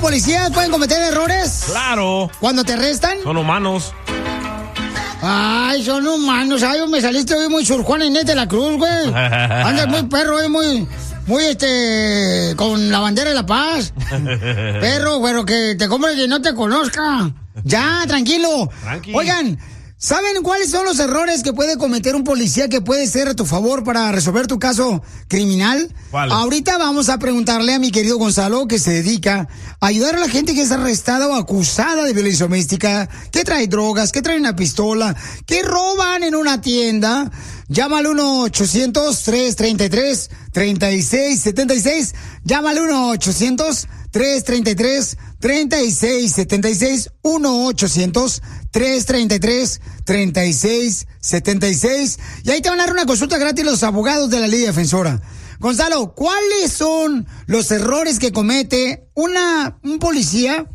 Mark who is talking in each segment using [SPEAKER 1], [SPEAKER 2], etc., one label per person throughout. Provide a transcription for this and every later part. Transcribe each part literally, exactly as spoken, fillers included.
[SPEAKER 1] policías pueden cometer errores?
[SPEAKER 2] Claro.
[SPEAKER 1] ¿Cuando te arrestan?
[SPEAKER 2] Son humanos.
[SPEAKER 1] Ay, son humanos. Ay, me saliste hoy muy Sor Juana Inés de la Cruz, güey. Andas muy perro, hoy muy, muy este, con la bandera de la paz. Perro, güero, que te compre que no te conozca. Ya, tranquilo.
[SPEAKER 2] Tranqui.
[SPEAKER 1] Oigan, ¿saben cuáles son los errores que puede cometer un policía que puede ser a tu favor para resolver tu caso criminal?
[SPEAKER 2] ¿Cuál?
[SPEAKER 1] Ahorita vamos a preguntarle a mi querido Gonzalo, que se dedica a ayudar a la gente que es arrestada o acusada de violencia doméstica, que trae drogas, que trae una pistola, que roban en una tienda. Llama al uno ochocientos, tres treinta y tres, treinta y seis setenta y seis. Llama al uno ochocientos, tres treinta y tres, treinta y seis setenta y seis. uno ochocientos, tres treinta y tres, treinta y seis setenta y seis. Y ahí te van a dar una consulta gratis los abogados de la Liga Defensora. Gonzalo, ¿cuáles son los errores que comete una, un policía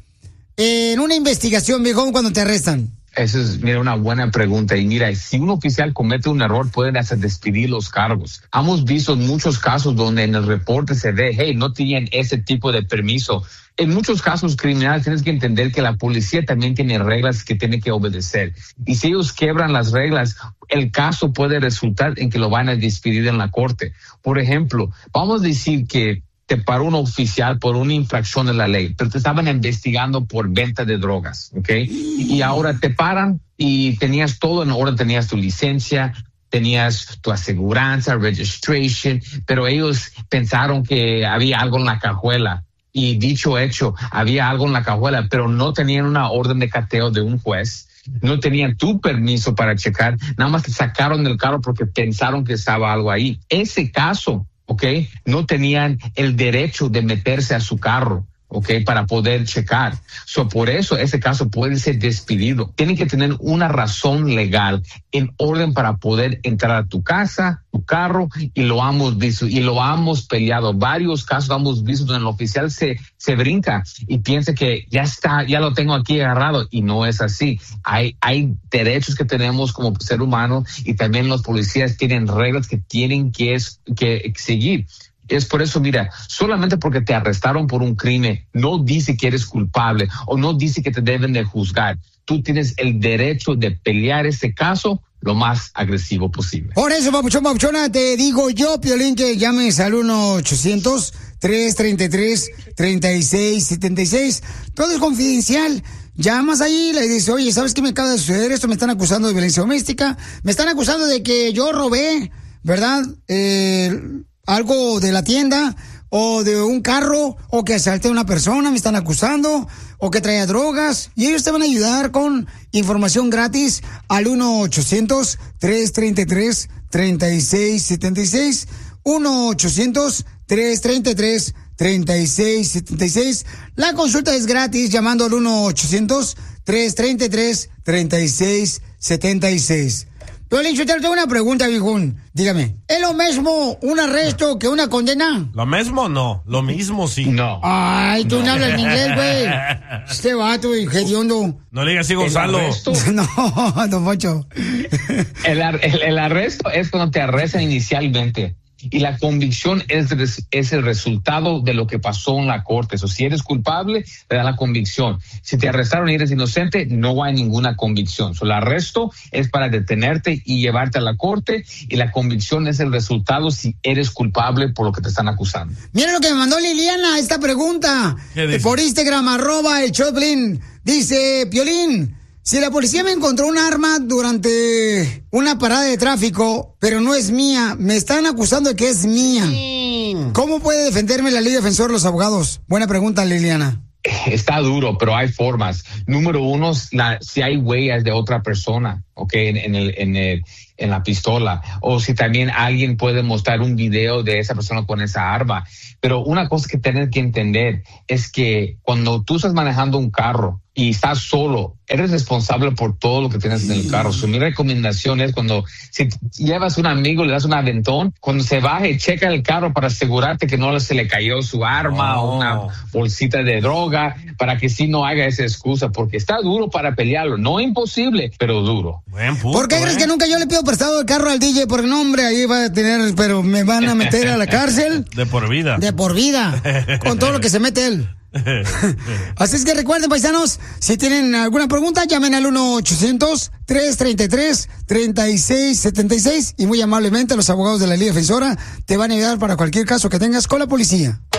[SPEAKER 1] en una investigación, viejo, cuando te arrestan?
[SPEAKER 3] Esa es, mira, una buena pregunta. Y mira, si un oficial comete un error, pueden hasta despedir los cargos. Hemos visto muchos casos donde en el reporte se ve, hey, no tenían ese tipo de permiso. En muchos casos criminales tienes que entender que la policía también tiene reglas que tiene que obedecer. Y si ellos quebran las reglas, el caso puede resultar en que lo van a despedir en la corte. Por ejemplo, vamos a decir que te paró un oficial por una infracción de la ley, pero te estaban investigando por venta de drogas, ¿ok? Y ahora te paran y tenías todo en orden, tenías tu licencia, tenías tu aseguranza, registration, pero ellos pensaron que había algo en la cajuela. Y dicho hecho, había algo en la cajuela, pero no tenían una orden de cateo de un juez. No tenían tu permiso para checar, nada más te sacaron del carro porque pensaron que estaba algo ahí. Ese caso, ¿ok? No tenían el derecho de meterse a su carro, ¿ok? Para poder checar. So, por eso ese caso puede ser despedido. Tienen que tener una razón legal en orden para poder entrar a tu casa, tu carro, y lo hemos visto, y lo hemos peleado. Varios casos hemos visto donde el oficial se, se brinca y piensa que ya está, ya lo tengo aquí agarrado, y no es así. Hay, hay derechos que tenemos como ser humano, y también los policías tienen reglas que tienen que, es, que seguir. Es por eso, mira, solamente porque te arrestaron por un crimen, no dice que eres culpable o no dice que te deben de juzgar. Tú tienes el derecho de pelear ese caso lo más agresivo posible.
[SPEAKER 1] Por eso, papuchón, papuchona, te digo yo, Piolín, que llames al uno ochocientos, tres treinta y tres, treinta y seis setenta y seis. Todo es confidencial. Llamas ahí y le dices, oye, ¿sabes qué me acaba de suceder? Esto me están acusando de violencia doméstica. Me están acusando de que yo robé, ¿verdad? Eh... algo de la tienda, o de un carro, o que asalté a una persona, me están acusando, o que traía drogas, y ellos te van a ayudar con información gratis al uno ochocientos, tres treinta y tres, treinta y seis setenta y seis, uno ochocientos, tres treinta y tres, treinta y seis setenta y seis. La consulta es gratis llamando al uno ochocientos, tres treinta y tres, treinta y seis setenta y seis. Piolín, yo te tengo una pregunta, viejón. Dígame, ¿es lo mismo un arresto que una condena?
[SPEAKER 2] ¿Lo mismo? No. Lo mismo sí.
[SPEAKER 3] No.
[SPEAKER 1] Ay, tú no, no hablas inglés, güey. Este vato, hediondo.
[SPEAKER 2] No le digas así, Gonzalo.
[SPEAKER 1] No, don Poncho.
[SPEAKER 3] El, el, el arresto es cuando te arrestan inicialmente. Y la convicción es, es el resultado de lo que pasó en la corte. So, si eres culpable, te da la convicción. Si te arrestaron y eres inocente, no hay ninguna convicción. So, el arresto es para detenerte y llevarte a la corte, y la convicción es el resultado si eres culpable por lo que te están acusando.
[SPEAKER 1] Mira lo que me mandó Liliana, esta pregunta. Por Instagram, arroba el Choplin. Dice, Piolín, si la policía me encontró un arma durante una parada de tráfico, pero no es mía, me están acusando de que es mía, ¿cómo puede defenderme la ley defensor los abogados? Buena pregunta, Liliana.
[SPEAKER 3] Está duro, pero hay formas. Número uno, la, si hay huellas de otra persona, ok, en, en, el, en, el, en la pistola, o si también alguien puede mostrar un video de esa persona con esa arma. Pero una cosa que tienes que entender es que cuando tú estás manejando un carro y estás solo, eres responsable por todo lo que tienes en el carro. So, mi recomendación es cuando si llevas un amigo, le das un aventón, cuando se baje, checa el carro para asegurarte que no se le cayó su arma
[SPEAKER 2] oh.
[SPEAKER 3] o una bolsita de droga, para que sí no haga esa excusa, porque está duro para pelearlo. No imposible, pero duro.
[SPEAKER 2] Buen punto,
[SPEAKER 1] ¿Por qué
[SPEAKER 2] eh?
[SPEAKER 1] crees que nunca yo le pido prestado el carro al D J? Porque no, hombre, ahí va a tener, pero me van a meter a la cárcel.
[SPEAKER 2] De por vida.
[SPEAKER 1] De por vida. Con todo lo que se mete él. Así es que recuerden, paisanos, si tienen alguna pregunta, llamen al uno ochocientos, tres treinta y tres, treinta y seis setenta y seis y muy amablemente los abogados de la Liga Defensora te van a ayudar para cualquier caso que tengas con la policía.